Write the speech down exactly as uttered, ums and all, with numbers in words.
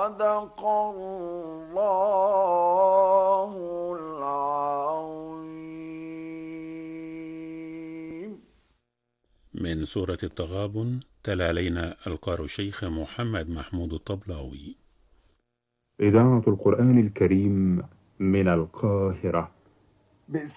صدق الله العظيم. من سورة التغابن تلا علينا القارئ الشيخ محمد محمود الطبلاوي. إذاعة القرآن الكريم من القاهرة.